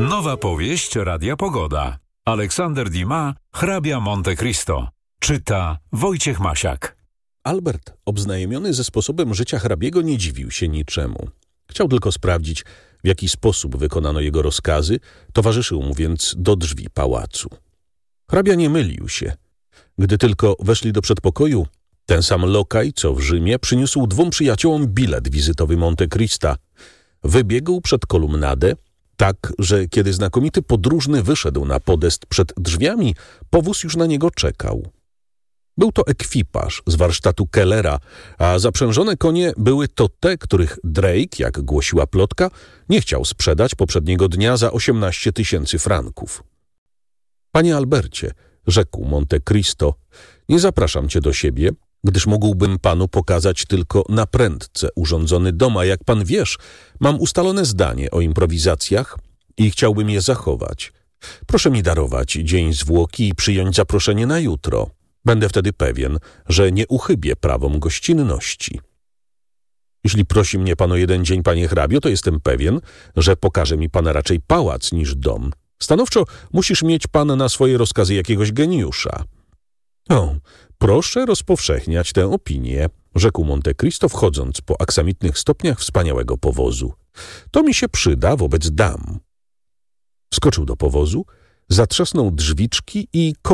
Nowa powieść Radia Pogoda. Aleksander Dumas, Hrabia Monte Cristo. Czyta Wojciech Masiak. Albert, obznajomiony ze sposobem życia hrabiego, nie dziwił się niczemu. Chciał tylko sprawdzić, w jaki sposób wykonano jego rozkazy, towarzyszył mu więc do drzwi pałacu. Hrabia nie mylił się. Gdy tylko weszli do przedpokoju, ten sam lokaj, co w Rzymie, przyniósł dwóm przyjaciołom bilet wizytowy Monte Crista. Wybiegł przed kolumnadę, tak, że kiedy znakomity podróżny wyszedł na podest przed drzwiami, powóz już na niego czekał. Był to ekwipaż z warsztatu Kellera, a zaprzężone konie były to te, których Drake, jak głosiła plotka, nie chciał sprzedać poprzedniego dnia za 18 000 franków. Panie Albercie, rzekł Monte Cristo, nie zapraszam cię do siebie, gdyż mógłbym panu pokazać tylko na prędce urządzony dom, a jak pan wiesz, mam ustalone zdanie o improwizacjach i chciałbym je zachować. Proszę mi darować dzień zwłoki i przyjąć zaproszenie na jutro. Będę wtedy pewien, że nie uchybię prawom gościnności. Jeśli prosi mnie pan o jeden dzień, panie hrabio, to jestem pewien, że pokaże mi pan raczej pałac niż dom. Stanowczo musisz mieć pan na swoje rozkazy jakiegoś geniusza. O, proszę rozpowszechniać tę opinię, rzekł Monte Cristo, wchodząc po aksamitnych stopniach wspaniałego powozu. To mi się przyda wobec dam. Wskoczył do powozu, zatrzasnął drzwiczki i